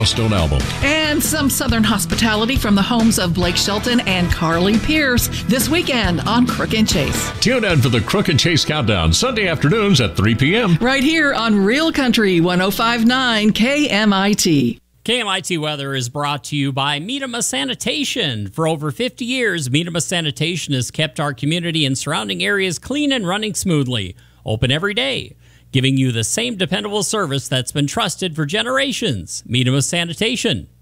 Stone album. And some Southern hospitality from the homes of Blake Shelton and Carly Pierce this weekend on Crook and Chase. Tune in for the Crook and Chase Countdown, Sunday afternoons at 3 p.m. Right here on Real Country 105.9 KMIT. KMIT Weather is brought to you by Meadema Sanitation. For over 50 years, Meadema Sanitation has kept our community and surrounding areas clean and running smoothly. Open every day, giving you the same dependable service that's been trusted for generations. Meadema Sanitation.